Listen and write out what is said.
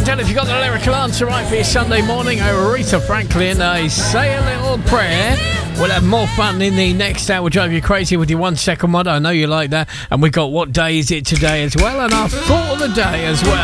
out if you got the lyrical answer right for your Sunday morning. Aretha Franklin, Say a Little Prayer. We'll have more fun in the next hour. We'll drive you crazy with your 1 second motto. I know you like that. And we got what day is it today as well, and our thought of the day as well.